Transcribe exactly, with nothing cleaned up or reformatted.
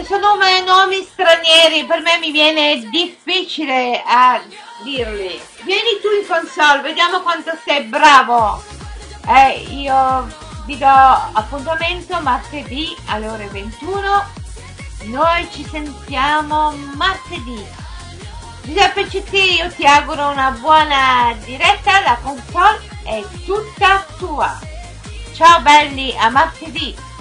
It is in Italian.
perché sono nome- nomi stranieri, per me mi viene difficile a dirli. Vieni tu in console, vediamo quanto sei bravo. Eh, io vi do appuntamento martedì alle ore ventuno. Noi ci sentiamo martedì. Giuseppe C T, io ti auguro una buona diretta, la console è tutta tua. Ciao belli, a martedì.